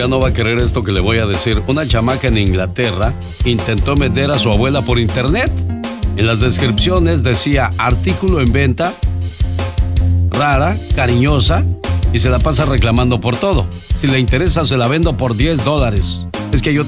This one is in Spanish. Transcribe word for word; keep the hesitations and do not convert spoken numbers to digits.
ya no va a querer esto que le voy a decir. Una chamaca en Inglaterra intentó vender a su abuela por internet. En las descripciones decía artículo en venta, rara, cariñosa, y se la pasa reclamando por todo. Si le interesa, se la vendo por diez dólares. Es que yo